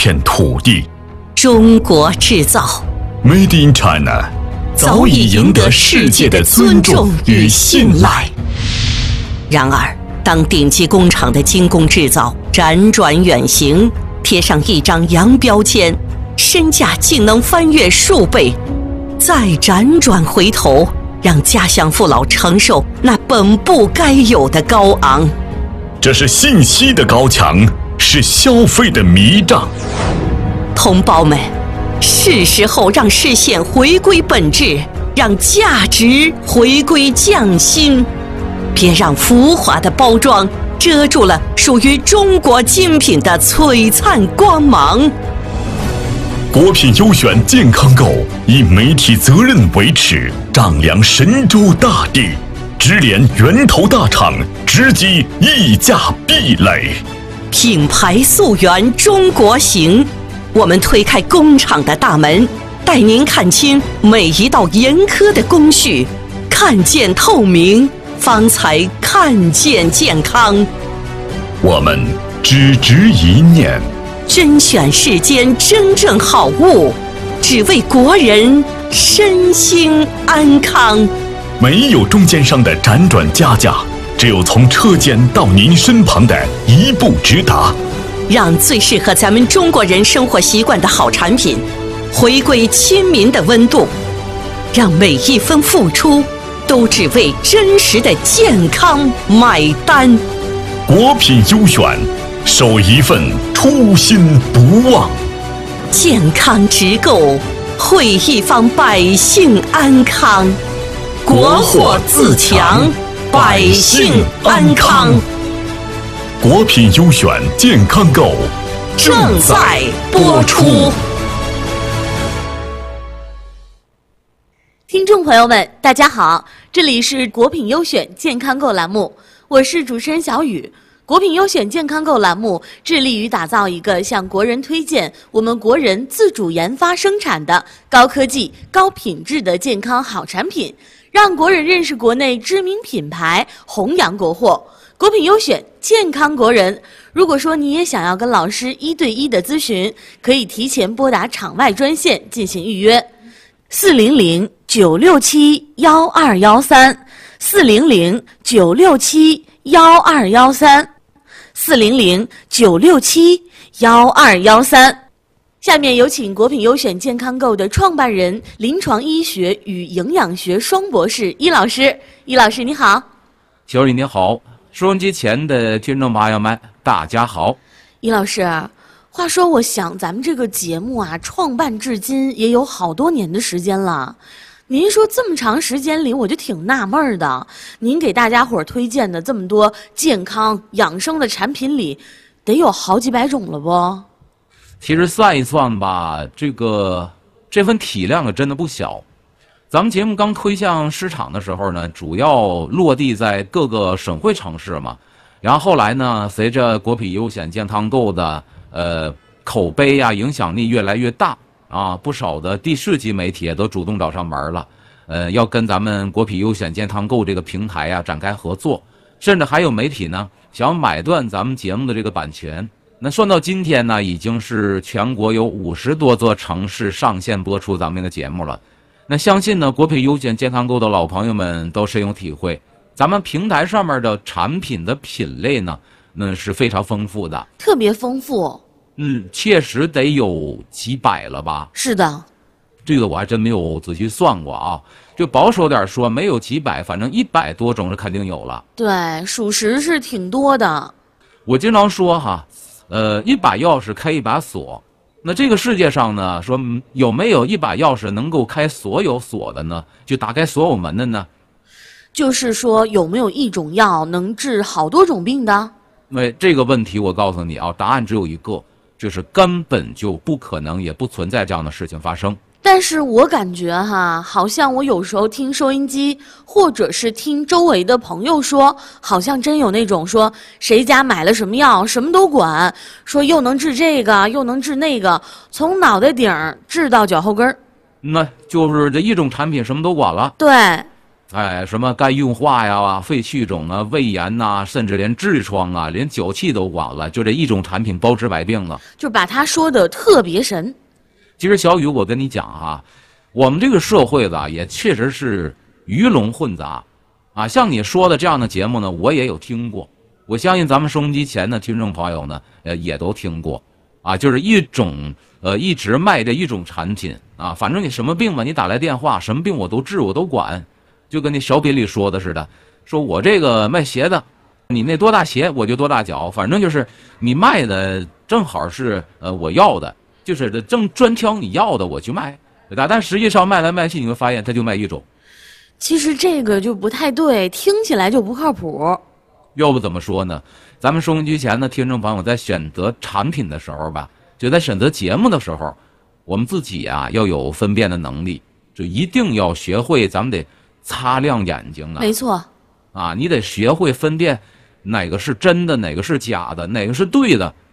片土地。 中国制造 Made in China 早已赢得世界的尊重与信赖。 然而，当顶级工厂的精工制造辗转远行，贴上一张洋标签，身价竟能翻越数倍，再辗转回头，让家乡父老承受那本不该有的高昂。 这是信息的高墙，是消费的迷障。 同胞们，是时候让视线回归本质，让价值回归匠心，别让浮华的包装遮住了属于中国精品的璀璨光芒。 国品优选健康购以媒体责任为耻，丈量神州大地，直连源头大厂，直击溢价壁垒。 品牌溯源中国行，我们推开工厂的大门，带您看清每一道严苛的工序，看见透明，方才看见健康。 我们只执一念， 甄选世间真正好物，只为国人身心安康。 没有中间商的辗转加价，只有从车间到您身旁的一步直达。 让最适合咱们中国人生活习惯的好产品回归亲民的温度，让每一分付出都只为真实的健康买单。 国品优选，守一份初心不忘。 健康直购，惠一方百姓安康。国货自强，百姓安康。 国品优选健康购正在播出。 听众朋友们，大家好，这里是国品优选健康购栏目，我是主持人小雨。国品优选健康购栏目致力于打造一个向国人推荐我们国人自主研发生产的高科技、高品质的健康好产品，让国人认识国内知名品牌，弘扬国货。国品优选健康国人。如果说你也想要跟老师1对1的咨询，可以提前拨打场外专线进行预约，400-967-1213，400-967-1213。下面有请国品优选健康购的创办人、临床医学与营养学双博士伊老师。伊老师你好。 小雨你好，收音机前的听众朋友们大家好。 伊老师，话说我想咱们这个节目啊，创办至今也有好多年的时间了。您说这么长时间里，我就挺纳闷的，您给大家伙推荐的这么多健康养生的产品里，得有好几百种了不？ 其实算一算吧，这份体量可真的不小。咱们节目刚推向市场的时候呢，主要落地在各个省会城市嘛。然后后来呢，随着国品优选健康购的口碑啊、影响力越来越大啊，不少的地市级媒体也都主动找上门了，要跟咱们国品优选健康购这个平台啊展开合作，甚至还有媒体呢想买断咱们节目的这个版权。那算到今天呢，已经是全国有50多座城市上线播出咱们的节目了。那相信呢，国品优选健康购的老朋友们都深有体会，咱们平台上面的产品的品类呢，那是非常丰富的， 特别丰富。 确实得有几百了吧？ 是的， 这个我还真没有仔细算过啊，就保守点说，没有几百，反正100多种是肯定有了。 对，属实是挺多的。 我经常说哈，一把钥匙开一把锁。那这个世界上呢，说有没有一把钥匙能够开所有锁的呢？就打开所有门的呢？ 就是说，有没有一种药能治好多种病的？ 这个问题我告诉你啊，答案只有一个，就是根本就不可能，也不存在这样的事情发生。 但是我感觉哈，好像我有时候听收音机，或者是听周围的朋友说，好像真有那种说谁家买了什么药，什么都管，说又能治这个，又能治那个，从脑袋顶治到脚后跟儿。 那就是这一种产品什么都管了。 对。 什么肝硬化呀、肺气肿啊、胃炎呐、甚至连痔疮啊、连脚气都管了，就这一种产品包治百病了。 就把他说的特别神。 其实小雨，我跟你讲啊，我们这个社会吧，也确实是鱼龙混杂，啊，像你说的这样的节目呢，我也有听过。我相信咱们收音机前的听众朋友呢，也都听过，啊，就是一种一直卖的一种产品啊，反正你什么病吧，你打来电话，什么病我都治，我都管，就跟那小品里说的似的，说我这个卖鞋的，你那多大鞋我就多大脚，反正就是你卖的正好是我要的。就是正专挑你要的我去卖，对吧？但实际上卖来卖去，你会发现他就卖一种。 其实这个就不太对，听起来就不靠谱。 要不怎么说呢？咱们收音机前的听众朋友在选择产品的时候吧，就在选择节目的时候，我们自己啊要有分辨的能力，就一定要学会，咱们得擦亮眼睛啊。 没错。 啊，你得学会分辨哪个是真的，哪个是假的，哪个是对的。